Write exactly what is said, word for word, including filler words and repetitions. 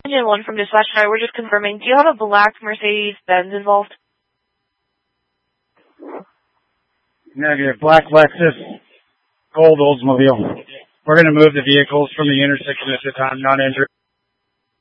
Engine one from Dispatch Tower, we're just confirming. Do you have a black Mercedes-Benz involved? Negative. Black Lexus, gold Oldsmobile. We're going to move the vehicles from the intersection at the time, not injured.